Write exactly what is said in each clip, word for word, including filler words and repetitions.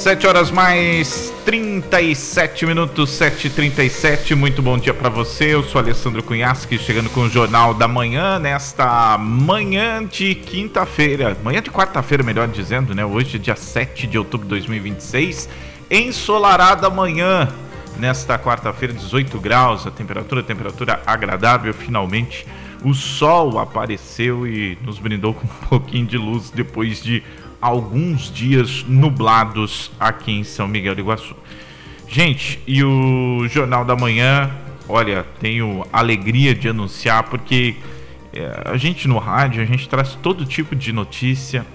sete horas mais trinta e sete minutos, sete e trinta e sete. Muito bom dia para você. Eu sou Alessandro Cunhasque, chegando com o Jornal da Manhã nesta manhã de quinta-feira, manhã de quarta-feira, melhor dizendo, né? Hoje, dia sete de outubro de dois mil e vinte e seis, ensolarada manhã. Nesta quarta-feira, dezoito graus, a temperatura, temperatura agradável. Finalmente, o sol apareceu e nos brindou com um pouquinho de luz depois de alguns dias nublados aqui em São Miguel do Iguaçu. Gente, e o Jornal da Manhã, olha, tenho alegria de anunciar, porque é, a gente no rádio, a gente traz todo tipo de notícia.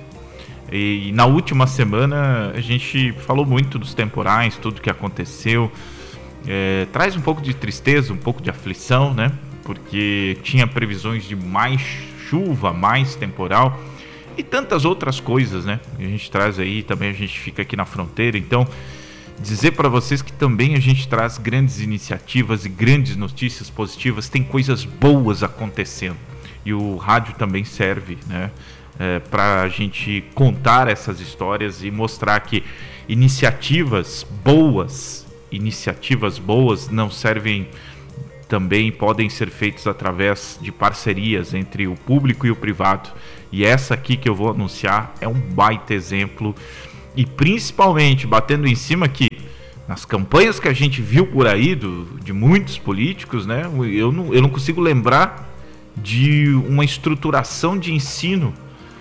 E na última semana a gente falou muito dos temporais, tudo que aconteceu. É, traz um pouco de tristeza, um pouco de aflição, né? Porque tinha previsões de mais chuva, mais temporal e tantas outras coisas, né? A gente traz aí, também a gente fica aqui na fronteira. Então, dizer para vocês que também a gente traz grandes iniciativas e grandes notícias positivas. Tem coisas boas acontecendo e o rádio também serve, né? É, para a gente contar essas histórias e mostrar que iniciativas boas, iniciativas boas não servem, também podem ser feitas através de parcerias entre o público e o privado. E essa aqui que eu vou anunciar é um baita exemplo, e principalmente batendo em cima que nas campanhas que a gente viu por aí do, de muitos políticos, né, eu não, eu não consigo lembrar de uma estruturação de ensino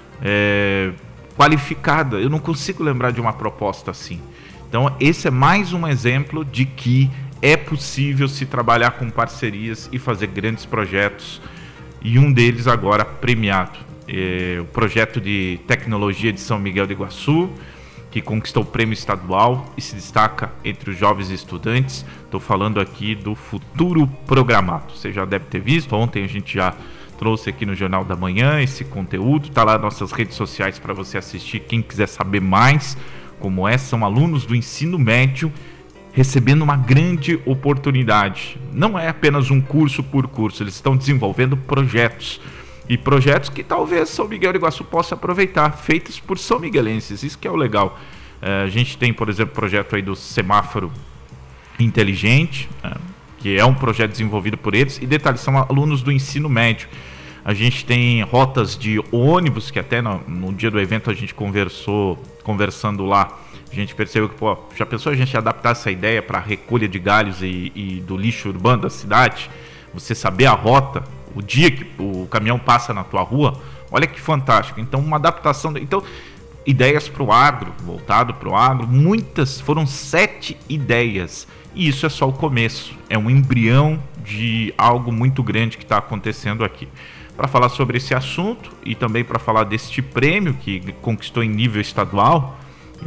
é, qualificada. Eu não consigo lembrar de uma proposta assim. Então esse é mais um exemplo de que é possível se trabalhar com parcerias e fazer grandes projetos, e um deles agora premiado. É o projeto de tecnologia de São Miguel do Iguaçu, que conquistou o prêmio estadual e se destaca entre os jovens estudantes. Estou falando aqui do Futuro Programado. Você já deve ter visto, ontem a gente já trouxe aqui no Jornal da Manhã esse conteúdo. Está lá nas nossas redes sociais para você assistir, quem quiser saber mais como é. São alunos do ensino médio recebendo uma grande oportunidade. Não é apenas um curso por curso, eles estão desenvolvendo projetos. E projetos que talvez São Miguel do Iguaçu possa aproveitar, feitos por são miguelenses. Isso que é o legal. É, a gente tem, por exemplo, o projeto aí do semáforo inteligente, é, que é um projeto desenvolvido por eles. E detalhe, são alunos do ensino médio. A gente tem rotas de ônibus, que até no, no dia do evento a gente conversou, conversando lá, a gente percebeu que, pô, já pensou a gente adaptar essa ideia para a recolha de galhos e, e do lixo urbano da cidade? Você saber a rota, o dia que o caminhão passa na tua rua, olha que fantástico. Então, uma adaptação, então, ideias para o agro, voltado para o agro, muitas, foram sete ideias. E isso é só o começo, é um embrião de algo muito grande que está acontecendo aqui. Para falar sobre esse assunto e também para falar deste prêmio que conquistou em nível estadual,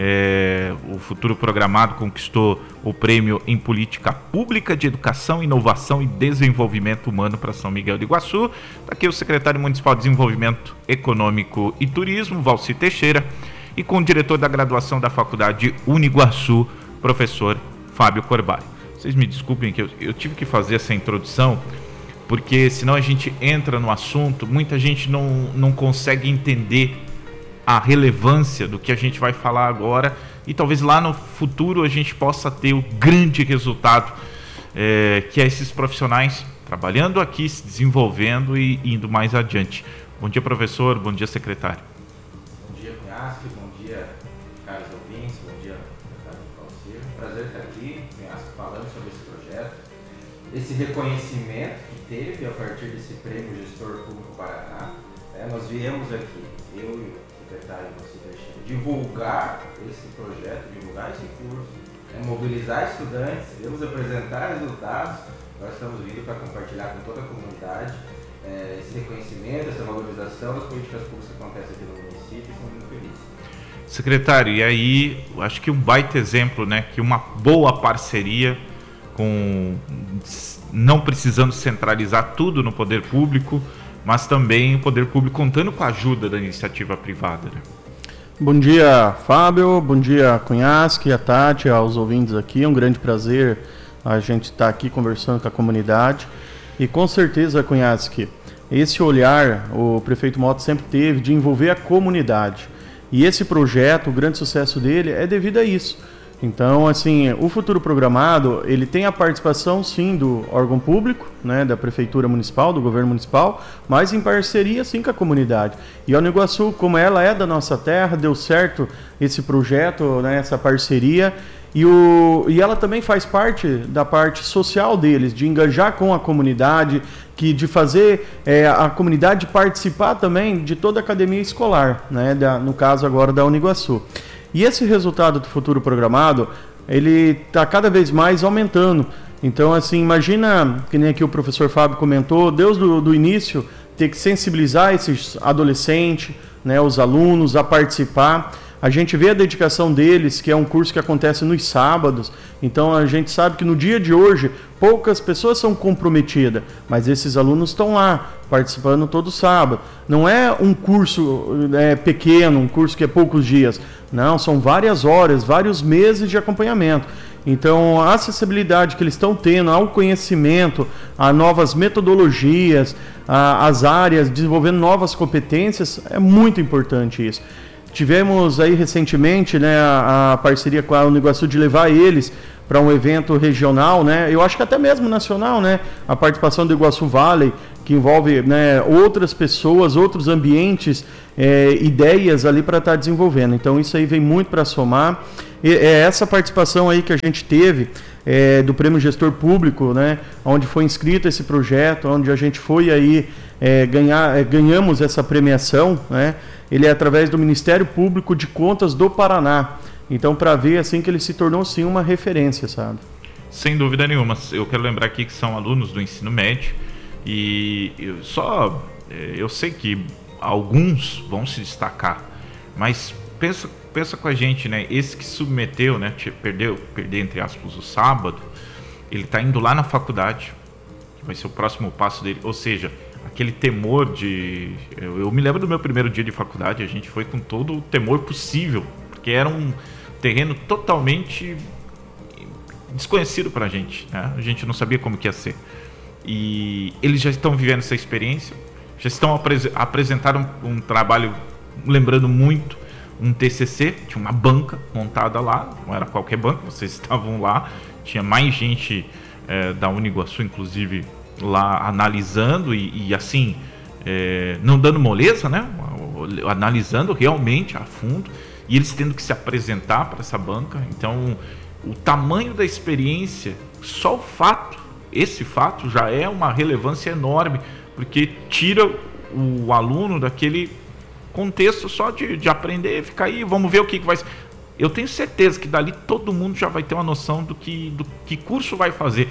é, o Futuro Programado conquistou o prêmio em Política Pública de Educação, Inovação e Desenvolvimento Humano para São Miguel do Iguaçu. Está aqui o secretário municipal de Desenvolvimento Econômico e Turismo, Valci Teixeira, e com o diretor da graduação da Faculdade Uniguaçu, professor Fábio Corbalho. Vocês me desculpem que eu, eu tive que fazer essa introdução, porque senão a gente entra no assunto, muita gente não, não consegue entender a relevância do que a gente vai falar agora, e talvez lá no futuro a gente possa ter o grande resultado, é, que é esses profissionais trabalhando aqui, se desenvolvendo e indo mais adiante. Bom dia, professor. Bom dia, secretário. Bom dia, Cunhasque. Bom dia, caros ouvintes. Bom dia, secretário Valci. Prazer estar aqui, Cunhasque, falando sobre esse projeto, esse reconhecimento que teve a partir desse prêmio Gestor Público Paraná. É, nós viemos aqui, eu e o secretário Valci Teixeira, divulgar esse projeto, divulgar esse curso, né, mobilizar estudantes, vamos apresentar resultados. Nós estamos vindo para compartilhar com toda a comunidade é, esse reconhecimento, essa valorização das políticas públicas que acontecem aqui no município, e estamos muito felizes. Secretário, e aí, acho que um baita exemplo, né, que uma boa parceria com, não precisando centralizar tudo no poder público, mas também o poder público contando com a ajuda da iniciativa privada, né? Bom dia, Fábio. Bom dia, Cunhasque, a Tati, aos ouvintes aqui. É um grande prazer a gente estar aqui conversando com a comunidade. E com certeza, Cunhasque, esse olhar o prefeito Mota sempre teve de envolver a comunidade. E esse projeto, o grande sucesso dele é devido a isso. Então, assim, o Futuro Programado, ele tem a participação, sim, do órgão público, né, da Prefeitura Municipal, do Governo Municipal, mas em parceria, sim, com a comunidade. E a Uniguaçu, como ela é da nossa terra, deu certo esse projeto, né, essa parceria, e, o, e ela também faz parte da parte social deles, de engajar com a comunidade, que, de fazer é, a comunidade participar também de toda a academia escolar, né, da, no caso agora da Uniguaçu. E esse resultado do Futuro Programado, ele está cada vez mais aumentando. Então, assim, imagina, que nem aqui o professor Fábio comentou, desde do, do início, ter que sensibilizar esses adolescentes, né, os alunos, a participar. A gente vê a dedicação deles, que é um curso que acontece nos sábados. Então, a gente sabe que no dia de hoje, poucas pessoas são comprometidas, mas esses alunos estão lá, participando todo sábado. Não é um curso é, pequeno, um curso que é poucos dias. Não, são várias horas, vários meses de acompanhamento. Então, a acessibilidade que eles estão tendo ao conhecimento, a novas metodologias, a, as áreas, desenvolvendo novas competências, é muito importante isso. Tivemos aí recentemente, né, a, a parceria com a Uniguaçu de levar eles para um evento regional, né, eu acho que até mesmo nacional, né, a participação do Iguaçu Valley, que envolve, né, outras pessoas, outros ambientes, é, ideias ali para estar tá desenvolvendo. Então isso aí vem muito para somar. E, é essa participação aí que a gente teve é, do Prêmio Gestor Público, né, onde foi inscrito esse projeto, onde a gente foi aí é, ganhar, é, ganhamos essa premiação, né, ele é através do Ministério Público de Contas do Paraná. Então, para ver assim que ele se tornou sim uma referência, sabe? Sem dúvida nenhuma. Eu quero lembrar aqui que são alunos do ensino médio e eu só eu sei que alguns vão se destacar, mas pensa pensa com a gente, né? Esse que submeteu, né? Perdeu, perder entre aspas o sábado, ele está indo lá na faculdade, que vai ser o próximo passo dele, ou seja, aquele temor de... Eu, eu me lembro do meu primeiro dia de faculdade, a gente foi com todo o temor possível, porque era um terreno totalmente desconhecido pra gente, né? A gente não sabia como que ia ser. E eles já estão vivendo essa experiência, já estão apres- apresentaram um, um trabalho, lembrando muito, um T C C, tinha uma banca montada lá, não era qualquer banca, vocês estavam lá, tinha mais gente é, da Uniguaçu, inclusive, lá analisando e, e assim, é, não dando moleza, né? Analisando realmente a fundo, e eles tendo que se apresentar para essa banca. Então, o tamanho da experiência, só o fato, esse fato já é uma relevância enorme, porque tira o aluno daquele contexto só de, de aprender, ficar aí, vamos ver o que, que vai ser. Eu tenho certeza que dali todo mundo já vai ter uma noção do que, do que curso vai fazer.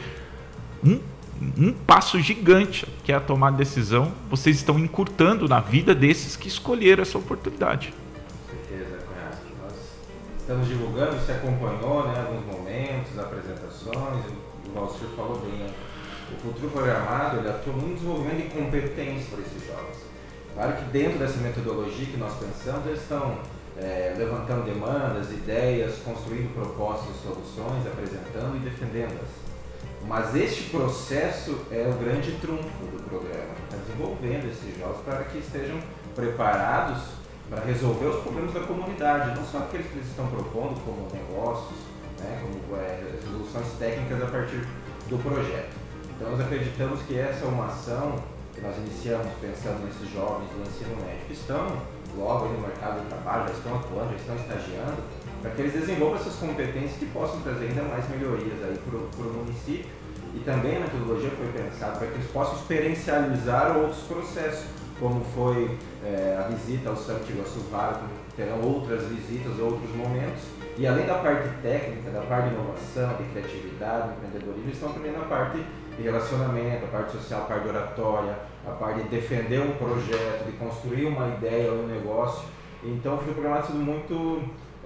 Um Um passo gigante, que é a tomar decisão. Vocês estão encurtando na vida desses que escolheram essa oportunidade. Com certeza, Cunhasco. Nós estamos divulgando, você acompanhou, né, alguns momentos, apresentações, o Valcir falou bem, né? O Futuro Programado, ele atua no desenvolvimento de competências para esses jovens. Claro que dentro dessa metodologia que nós pensamos, eles estão é, levantando demandas, ideias, construindo propostas e soluções, apresentando e defendendo-as. Mas este processo é o grande trunfo do programa, está desenvolvendo esses jovens para que estejam preparados para resolver os problemas da comunidade, não só aqueles que eles estão propondo como negócios, né, como é, resoluções técnicas a partir do projeto. Então nós acreditamos que essa é uma ação que nós iniciamos pensando nesses jovens do ensino médio que estão logo aí no mercado de trabalho, já estão atuando, já estão estagiando, para que eles desenvolvam essas competências que possam trazer ainda mais melhorias aí para o município. E também a metodologia foi pensada para que eles possam experiencializar outros processos, como foi é, a visita ao Santo Iguaçu Valley, terão outras visitas, outros momentos. E além da parte técnica, da parte de inovação, de criatividade, empreendedorismo, eles estão também na parte de relacionamento, a parte social, a parte de oratória, a parte de defender um projeto, de construir uma ideia ou um negócio. Então foi um programa sendo muito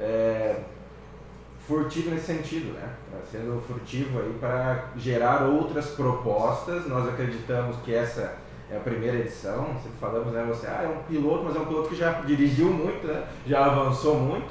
é, furtivo nesse sentido, né? Sendo furtivo aí para gerar outras propostas. Nós acreditamos que essa é a primeira edição, sempre falamos, né, você, ah, é um piloto, mas é um piloto que já dirigiu muito, né? Já avançou muito.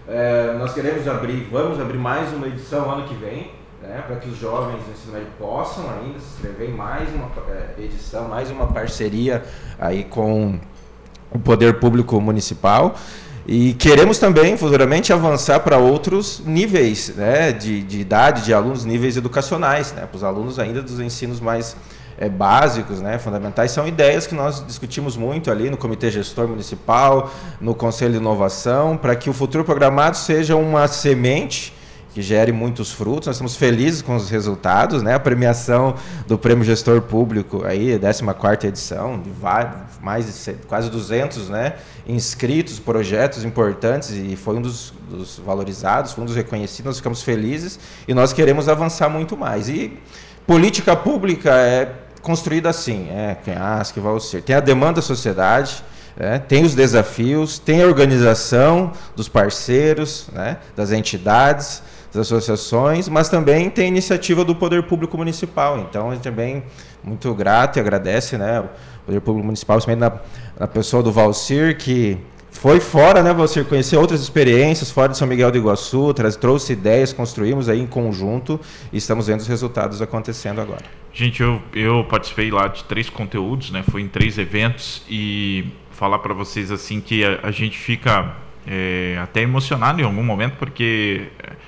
É, nós queremos abrir, vamos abrir mais uma edição ano que vem, né, para que os jovens do ensino médio possam ainda se inscrever em mais uma é, edição, mais uma parceria aí com o Poder Público Municipal. E queremos também, futuramente, avançar para outros níveis, né, de, de idade de alunos, níveis educacionais, né, para os alunos ainda dos ensinos mais é, básicos, né, fundamentais. São ideias que nós discutimos muito ali no Comitê Gestor Municipal, no Conselho de Inovação, para que o futuro programado seja uma semente que gere muitos frutos. Nós estamos felizes com os resultados, né? A premiação do Prêmio Gestor Público, aí, décima quarta edição, de vários, mais de quase duzentos, né, inscritos, projetos importantes, e foi um dos, dos valorizados, foi um dos reconhecidos. Nós ficamos felizes e nós queremos avançar muito mais. E política pública é construída assim, é, Penhasco, Valcir, tem a demanda da sociedade, é, tem os desafios, tem a organização dos parceiros, né, das entidades, das associações, mas também tem a iniciativa do Poder Público Municipal. Então, a gente é bem muito grato e agradece, né, o Poder Público Municipal, principalmente na, na pessoa do Valcir, que foi fora, né, Valcir, conhecer outras experiências fora de São Miguel do Iguaçu, traz, trouxe ideias, construímos aí em conjunto e estamos vendo os resultados acontecendo agora. Gente, eu, eu participei lá de três conteúdos, né, fui em três eventos, e falar para vocês assim que a, a gente fica é, até emocionado em algum momento, porque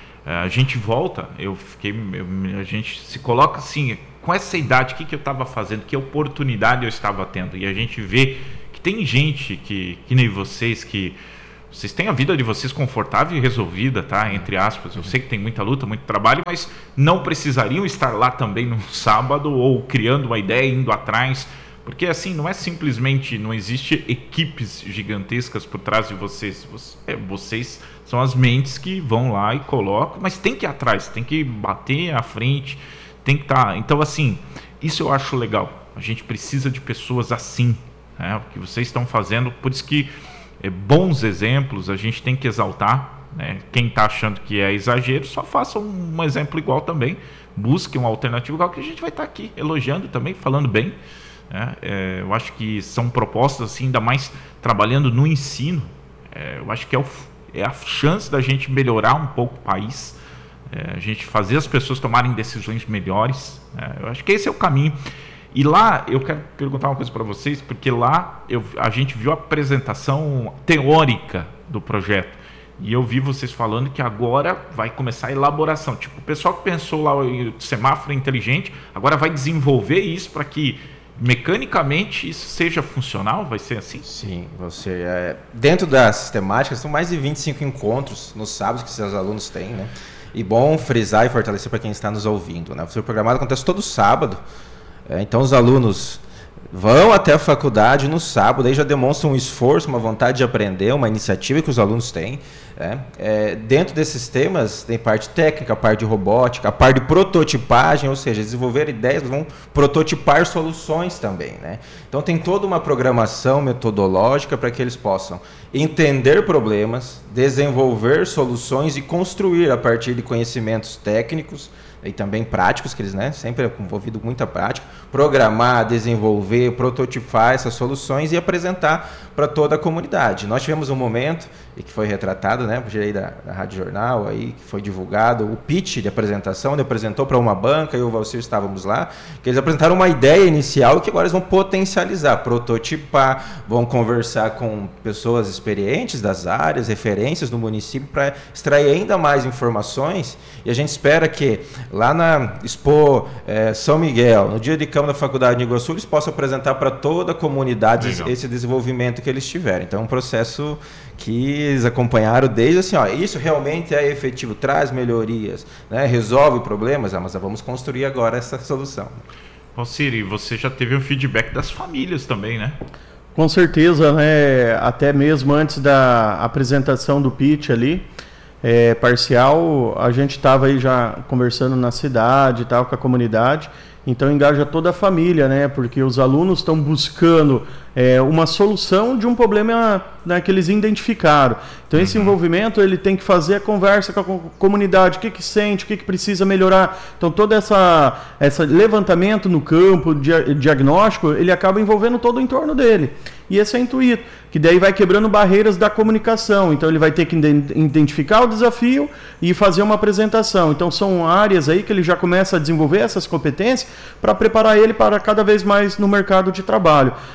a gente volta, eu fiquei, eu, a gente se coloca assim, com essa idade, o que, que eu estava fazendo, que oportunidade eu estava tendo, e a gente vê que tem gente que, que nem vocês, que vocês têm a vida de vocês confortável e resolvida, tá? Entre aspas, eu sei que tem muita luta, muito trabalho, mas não precisariam estar lá também no sábado, ou criando uma ideia, indo atrás, porque assim, não é simplesmente, não existe equipes gigantescas por trás de vocês, vocês, é, vocês são as mentes que vão lá e colocam, mas tem que ir atrás, tem que bater à frente, tem que estar, tá, então assim, isso eu acho legal, a gente precisa de pessoas assim, né, o que vocês estão fazendo, por isso que é, bons exemplos a gente tem que exaltar, né, quem está achando que é exagero, só faça um, um exemplo igual também, busque uma alternativa igual, que a gente vai estar tá aqui elogiando também, falando bem. É, é, eu acho que são propostas assim, ainda mais trabalhando no ensino, é, eu acho que é, o, é a chance da gente melhorar um pouco o país, é, a gente fazer as pessoas tomarem decisões melhores, é, eu acho que esse é o caminho. E lá eu quero perguntar uma coisa para vocês, porque lá eu, a gente viu a apresentação teórica do projeto, e eu vi vocês falando que agora vai começar a elaboração, tipo, o pessoal que pensou lá o semáforo inteligente agora vai desenvolver isso para que mecanicamente isso seja funcional? Vai ser assim? Sim, você é, dentro das temáticas são mais de vinte e cinco encontros nos sábados que seus alunos têm, né? E bom frisar e fortalecer para quem está nos ouvindo, né? O seu programado acontece todo sábado, é, então os alunos vão até a faculdade no sábado, aí já demonstram um esforço, uma vontade de aprender, uma iniciativa que os alunos têm. É, é, dentro desses temas tem parte técnica, a parte de robótica, a parte de prototipagem, ou seja, desenvolver ideias, vão prototipar soluções também, né? Então tem toda uma programação metodológica para que eles possam entender problemas, desenvolver soluções e construir a partir de conhecimentos técnicos e também práticos, que eles, né, sempre é envolvido muita prática, programar, desenvolver, prototipar essas soluções e apresentar para toda a comunidade. Nós tivemos um momento, e que foi retratado, né, por aí da, da Rádio Jornal, aí, que foi divulgado, o pitch de apresentação, ele apresentou para uma banca, eu e o Valcir estávamos lá, que eles apresentaram uma ideia inicial que agora eles vão potencializar, prototipar, vão conversar com pessoas experientes das áreas, referências no município, para extrair ainda mais informações, e a gente espera que lá na Expo é, São Miguel, no dia de campo da Faculdade de Iguaçu, eles possam apresentar para toda a comunidade Legal. esse desenvolvimento que eles tiverem. Então, é um processo que eles acompanharam desde assim, ó, isso realmente é efetivo, traz melhorias, né, resolve problemas, ah, mas vamos construir agora essa solução. Valcir, você já teve um feedback das famílias também, né? Com certeza, né, até mesmo antes da apresentação do pitch ali, É, parcial, a gente estava aí já conversando na cidade e tal, com a comunidade, então engaja toda a família, né? Porque os alunos estão buscando é, uma solução de um problema, né, que eles identificaram. Então esse uhum. envolvimento ele tem que fazer a conversa com a comunidade, o que que sente, o que que precisa melhorar. Então todo essa, essa levantamento no campo, dia, diagnóstico, ele acaba envolvendo todo o entorno dele. E esse é o intuito, que daí vai quebrando barreiras da comunicação. Então ele vai ter que identificar o desafio e fazer uma apresentação. Então são áreas aí que ele já começa a desenvolver essas competências para preparar ele para cada vez mais no mercado de trabalho. Porque o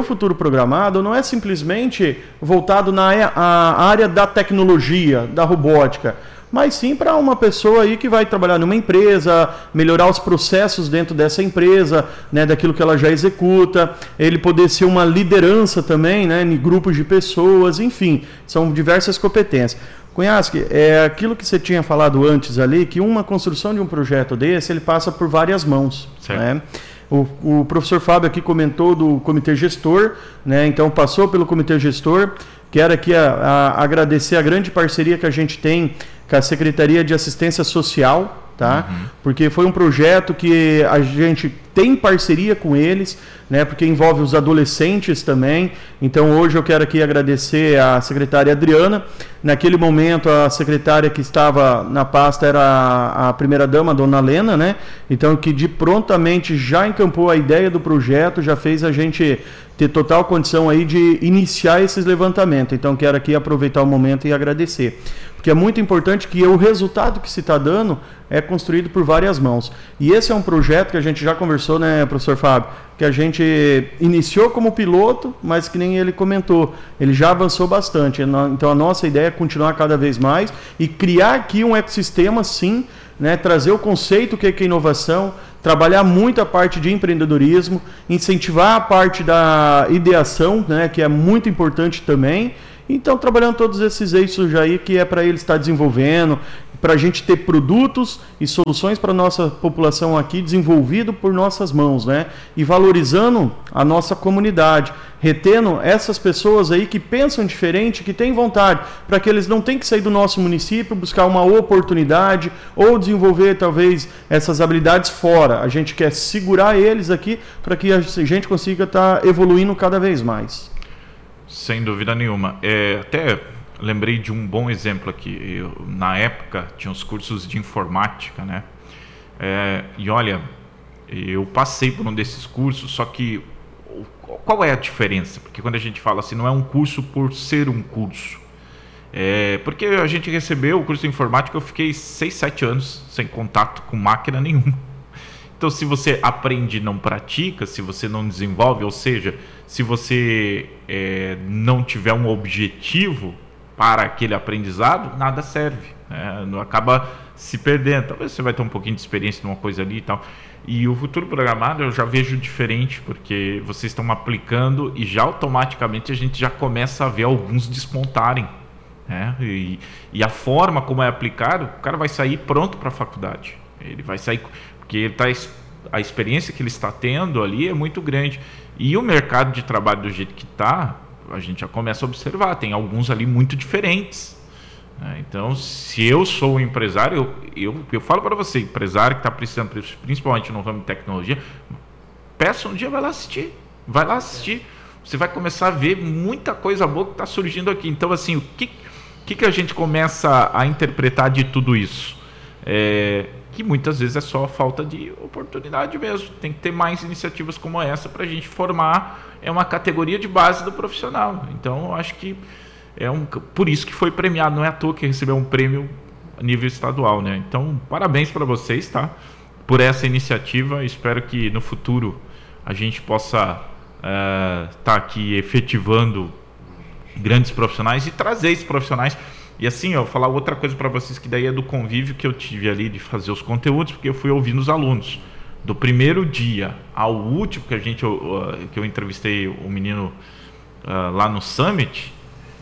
o futuro programado não é simplesmente voltado na a área da tecnologia, da robótica, mas sim para uma pessoa aí que vai trabalhar numa empresa, melhorar os processos dentro dessa empresa, né, daquilo que ela já executa, ele poder ser uma liderança também, né, em grupos de pessoas, enfim, são diversas competências. Cunhasque, é aquilo que você tinha falado antes ali, que uma construção de um projeto desse, ele passa por várias mãos, né? O, o professor Fábio aqui comentou do comitê gestor, né? Então passou pelo comitê gestor. Quero aqui a, a agradecer a grande parceria que a gente tem com a Secretaria de Assistência Social, tá? Uhum. Porque foi um projeto que a gente tem parceria com eles, né? Porque envolve os adolescentes também. Então hoje eu quero aqui agradecer a secretária Adriana. Naquele momento a secretária que estava na pasta era a, a primeira-dama, a dona Lena, né? Então que de prontamente já encampou a ideia do projeto, já fez a gente ter total condição aí de iniciar esses levantamentos. Então quero aqui aproveitar o momento e agradecer. Porque é muito importante que o resultado que se está dando é construído por várias mãos. E esse é um projeto que a gente já conversou, né, professor Fábio? Que a gente iniciou como piloto, mas que nem ele comentou, ele já avançou bastante. Então a nossa ideia é continuar cada vez mais e criar aqui um ecossistema, sim, né, trazer o conceito que é, que é inovação, trabalhar muito a parte de empreendedorismo, incentivar a parte da ideação, né, que é muito importante também. Então, trabalhando todos esses eixos aí que é para ele estar desenvolvendo, para a gente ter produtos e soluções para a nossa população aqui desenvolvido por nossas mãos, né? E valorizando a nossa comunidade, retendo essas pessoas aí que pensam diferente, que têm vontade, para que eles não tenham que sair do nosso município, buscar uma oportunidade ou desenvolver talvez essas habilidades fora. A gente quer segurar eles aqui para que a gente consiga estar evoluindo cada vez mais. Sem dúvida nenhuma. É, até lembrei de um bom exemplo aqui. Eu, na época, tinha os cursos de informática, né? É, e olha, eu passei por um desses cursos, só que qual é a diferença? Porque quando a gente fala assim, não é um curso por ser um curso. É, porque a gente recebeu o curso de informática, eu fiquei seis, sete anos sem contato com máquina nenhuma. Então, se você aprende e não pratica, se você não desenvolve, ou seja, se você é, não tiver um objetivo para aquele aprendizado, nada serve, né? Não acaba se perdendo. Talvez você vai ter um pouquinho de experiência numa coisa ali e tal. E o futuro programado eu já vejo diferente, porque vocês estão aplicando e já automaticamente a gente já começa a ver alguns despontarem, né? E, e a forma como é aplicado, o cara vai sair pronto para a faculdade. Ele vai sair... porque ele tá, a experiência que ele está tendo ali é muito grande. E o mercado de trabalho do jeito que está, a gente já começa a observar, tem alguns ali muito diferentes. Né? Então, se eu sou um empresário, eu, eu, eu falo para você, empresário que está precisando, principalmente no ramo de tecnologia, peça um dia, vai lá assistir. Vai lá assistir. Você vai começar a ver muita coisa boa que está surgindo aqui. Então, assim, o que, que, que a gente começa a interpretar de tudo isso? É... que muitas vezes é só falta de oportunidade mesmo. Tem que ter mais iniciativas como essa para a gente formar é uma categoria de base do profissional. Então, eu acho que é um, por isso que foi premiado. Não é à toa que recebeu um prêmio a nível estadual, né? Então, parabéns para vocês, tá? Por essa iniciativa. Espero que no futuro a gente possa estar uh, tá aqui efetivando grandes profissionais e trazer esses profissionais. E assim, eu vou falar outra coisa para vocês, que daí é do convívio que eu tive ali de fazer os conteúdos, porque eu fui ouvindo os alunos. Do primeiro dia ao último que a gente que eu entrevistei o menino uh, lá no Summit,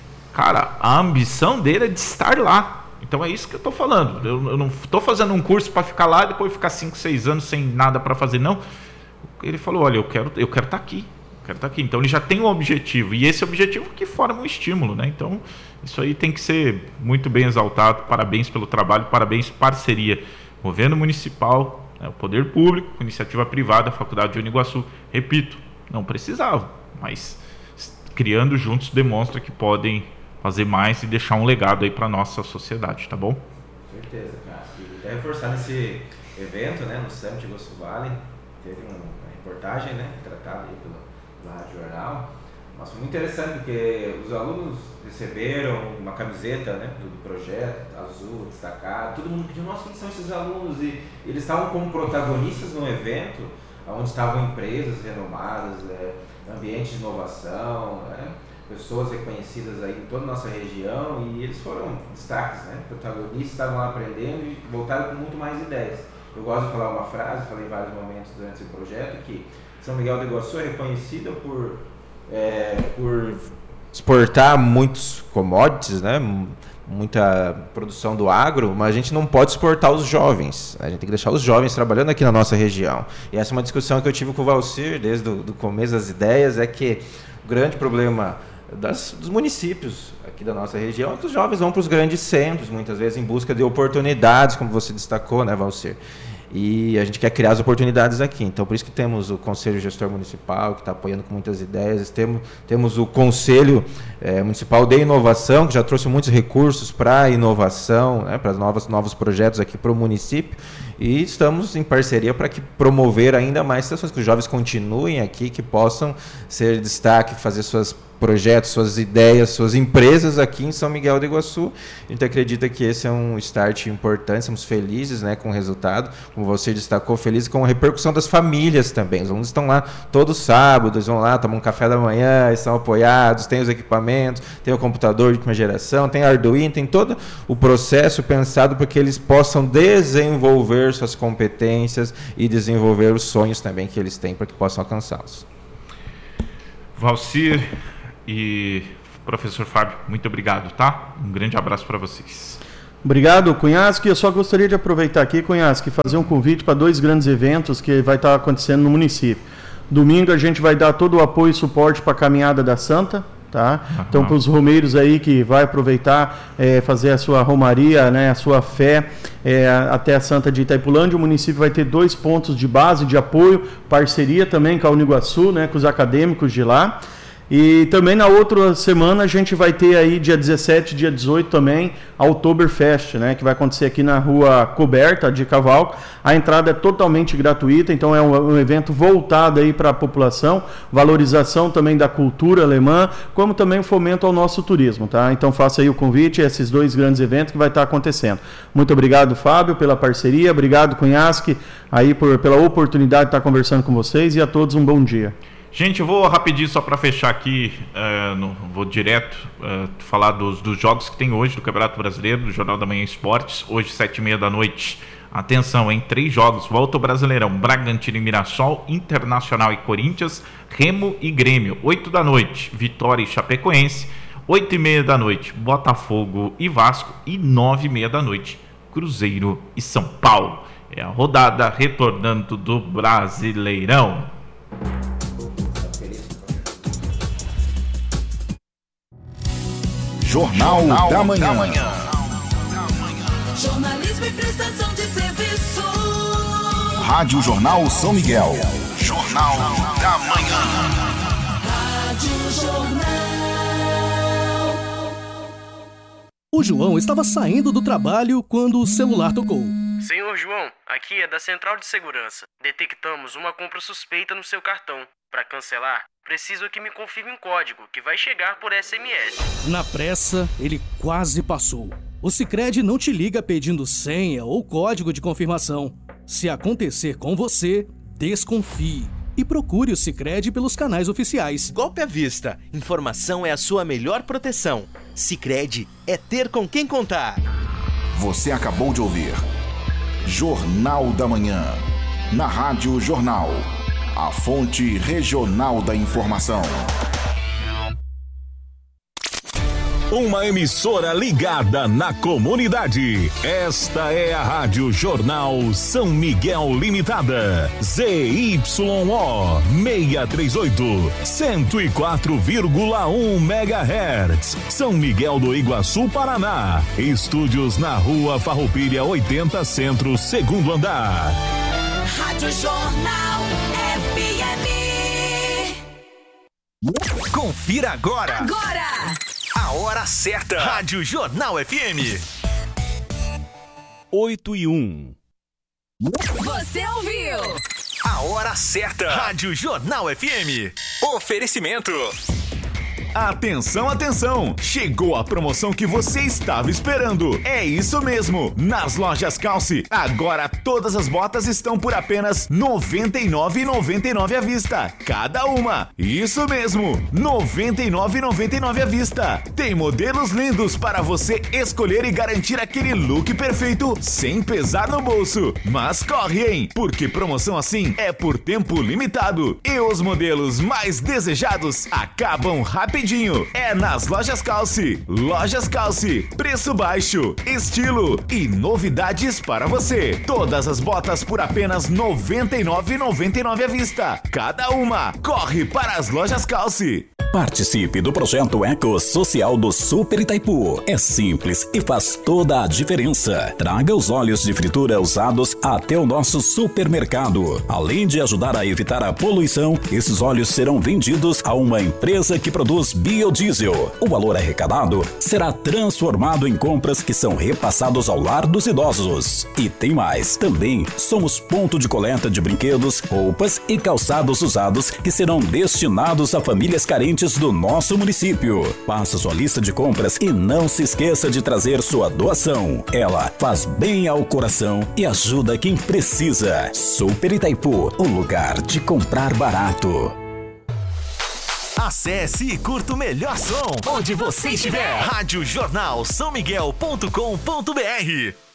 cara, a ambição dele é de estar lá. Então é isso que eu estou falando. Eu, eu não estou fazendo um curso para ficar lá e depois ficar cinco, seis anos sem nada para fazer, não. Ele falou, olha, eu quero eu quero estar aqui. Quero estar aqui. Então ele já tem um objetivo, e esse objetivo que forma um estímulo, né? Então isso aí tem que ser muito bem exaltado. Parabéns pelo trabalho, parabéns parceria governo municipal, né, o poder público, iniciativa privada, a Faculdade de Uniguaçu. Repito, não precisava, mas criando juntos demonstra que podem fazer mais e deixar um legado aí para nossa sociedade, tá bom? Com certeza, cara. E até reforçar nesse evento, né, no Summit Iguaçu Valley, teve uma reportagem, né, tratada aí pelo na Rádio Jornal. Nossa, muito interessante, porque os alunos receberam uma camiseta, né, do, do projeto, azul, destacado. Todo mundo pediu, nossa, quem são esses alunos? E eles estavam como protagonistas no evento, onde estavam empresas renomadas, é, ambiente de inovação, né? Pessoas reconhecidas aí em toda a nossa região, e eles foram destaques, né? Protagonistas, estavam lá aprendendo e voltaram com muito mais ideias. Eu gosto de falar uma frase, falei em vários momentos durante esse projeto, que São Miguel do Iguaçu é reconhecida por, é, por exportar muitos commodities, né? Muita produção do agro, mas a gente não pode exportar os jovens. A gente tem que deixar os jovens trabalhando aqui na nossa região. E essa é uma discussão que eu tive com o Valcir desde o do começo das ideias, é que o grande problema das, dos municípios aqui da nossa região é que os jovens vão para os grandes centros, muitas vezes em busca de oportunidades, como você destacou, né, Valcir? E a gente quer criar as oportunidades aqui. Então, por isso que temos o Conselho Gestor Municipal, que está apoiando com muitas ideias. Temos, temos o Conselho é, Municipal de Inovação, que já trouxe muitos recursos para a inovação, né, para novos, novos projetos aqui para o município. E estamos em parceria para que promover ainda mais situações, que os jovens continuem aqui, que possam ser destaque, fazer seus projetos, suas ideias, suas empresas aqui em São Miguel do Iguaçu. A gente acredita que esse é um start importante, estamos felizes, né, com o resultado, como você destacou, felizes com a repercussão das famílias também. Os alunos estão lá todos sábados, vão lá, tomam um café da manhã, estão apoiados, tem os equipamentos, tem o computador de última geração, tem Arduino, tem todo o processo pensado para que eles possam desenvolver suas competências e desenvolver os sonhos também que eles têm para que possam alcançá-los. Valcir e professor Fábio, muito obrigado, tá? Um grande abraço para vocês. Obrigado, Cunhasque. Eu só gostaria de aproveitar aqui, Cunhasque, e fazer um convite para dois grandes eventos que vai estar acontecendo no município. Domingo a gente vai dar todo o apoio e suporte para a Caminhada da Santa, tá? Uhum. Então, para os romeiros aí que vai aproveitar, é, fazer a sua romaria, né, a sua fé é, até a Santa de Itaipulândia, o município vai ter dois pontos de base, de apoio, parceria também com a Uniguaçu, né, com os acadêmicos de lá. E também na outra semana a gente vai ter aí dia dezessete, dia dezoito também a Oktoberfest, né, que vai acontecer aqui na Rua Coberta de Cavalco. A entrada é totalmente gratuita, então é um, um evento voltado aí para a população, valorização também da cultura alemã, como também fomento ao nosso turismo, tá? Então faça aí o convite a esses dois grandes eventos que vai estar acontecendo. Muito obrigado, Fábio, pela parceria, obrigado, Cunhasque, aí por, pela oportunidade de estar conversando com vocês, e a todos um bom dia. Gente, eu vou rapidinho só para fechar aqui, uh, no, vou direto uh, falar dos, dos jogos que tem hoje do Campeonato Brasileiro, do Jornal da Manhã Esportes, hoje sete e meia da noite. Atenção, em três jogos, volta o Brasileirão, Bragantino e Mirassol, Internacional e Corinthians, Remo e Grêmio, oito da noite, Vitória e Chapecoense, oito e meia da noite, Botafogo e Vasco, e nove e meia da noite, Cruzeiro e São Paulo. É a rodada retornando do Brasileirão. Jornal, Jornal da, Manhã. da Manhã. Jornalismo e prestação de serviço. Rádio Jornal São Miguel. Jornal da Manhã. Rádio Jornal. O João estava saindo do trabalho quando o celular tocou. Senhor João, aqui é da Central de Segurança. Detectamos uma compra suspeita no seu cartão. Para cancelar, preciso que me confirme um código que vai chegar por S M S. Na pressa, ele quase passou. O Sicredi não te liga pedindo senha ou código de confirmação. Se acontecer com você, desconfie e procure o Sicredi pelos canais oficiais. Golpe à vista. Informação é a sua melhor proteção. Sicredi é ter com quem contar. Você acabou de ouvir Jornal da Manhã, na Rádio Jornal. A fonte regional da informação. Uma emissora ligada na comunidade. Esta é a Rádio Jornal São Miguel Limitada. Z Y O seiscentos e trinta e oito, cento e quatro vírgula um megahertz. São Miguel do Iguaçu, Paraná. Estúdios na Rua Farroupilha oitenta Centro, segundo andar. Rádio Jornal F M. Confira agora. Agora. A hora certa. Rádio Jornal F M. oito e um. Você ouviu? A hora certa. Rádio Jornal F M. Oferecimento. Atenção, atenção! Chegou a promoção que você estava esperando. É isso mesmo! Nas lojas Calce, agora todas as botas estão por apenas noventa e nove reais e noventa e nove centavos à vista, cada uma. Isso mesmo, noventa e nove reais e noventa e nove centavos à vista. Tem modelos lindos para você escolher e garantir aquele look perfeito sem pesar no bolso. Mas corre, hein? Porque promoção assim é por tempo limitado e os modelos mais desejados acabam rapidinho. É nas lojas Calce. Lojas Calce, preço baixo, estilo e novidades para você. Todas as botas por apenas noventa e nove reais e noventa e nove centavos à vista, cada uma. Corre para as lojas Calce. Participe do projeto Eco Social do Super Itaipu. É simples e faz toda a diferença. Traga os óleos de fritura usados até o nosso supermercado. Além de ajudar a evitar a poluição, esses óleos serão vendidos a uma empresa que produz biodiesel. O valor arrecadado será transformado em compras que são repassados ao lar dos idosos. E tem mais. Também somos ponto de coleta de brinquedos, roupas e calçados usados que serão destinados a famílias carentes do nosso município. Faça sua lista de compras e não se esqueça de trazer sua doação. Ela faz bem ao coração e ajuda quem precisa. Super Itaipu, o lugar de comprar barato. Acesse e curta o melhor som onde você estiver. rádio jornal são miguel ponto com ponto br